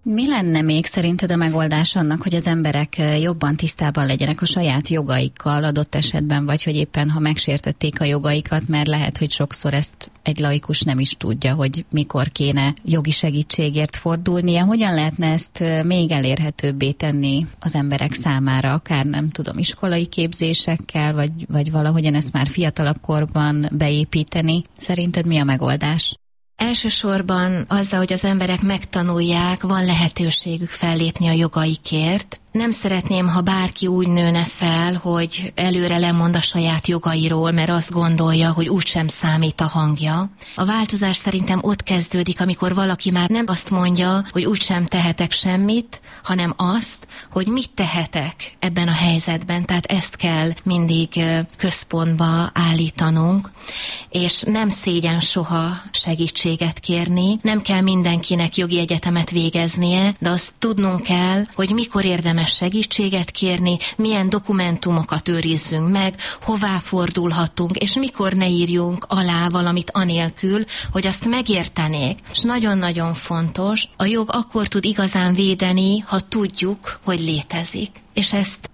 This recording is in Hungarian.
Mi lenne még szerinted a megoldás annak, hogy az emberek jobban tisztában legyenek a saját jogaikkal adott esetben, vagy hogy éppen ha megsértették a jogaikat, mert lehet, hogy sokszor ezt egy laikus nem is tudja, hogy mikor kéne jogi segítségért fordulnia. Hogyan lehetne ezt még elérhetőbbé tenni az emberek számára, akár nem tudom, iskolai képzésekkel, vagy valahogyan ezt már fiatalabb korban beépíteni? Szerinted mi a megoldás? Elsősorban azzal, hogy az emberek megtanulják, van lehetőségük fellépni a jogaikért. Nem szeretném, ha bárki úgy nőne fel, hogy előre lemond a saját jogairól, mert azt gondolja, hogy úgysem számít a hangja. A változás szerintem ott kezdődik, amikor valaki már nem azt mondja, hogy úgysem tehetek semmit, hanem azt, hogy mit tehetek ebben a helyzetben. Tehát ezt kell mindig központba állítanunk, és nem szégyen soha segítséget kérni, nem kell mindenkinek jogi egyetemet végeznie, de azt tudnunk kell, hogy mikor érdemes segítséget kérni, milyen dokumentumokat őrizzünk meg, hová fordulhatunk, és mikor ne írjunk alá valamit anélkül, hogy azt megértenék. És nagyon-nagyon fontos, a jog akkor tud igazán védeni, ha tudjuk, hogy létezik. És ezt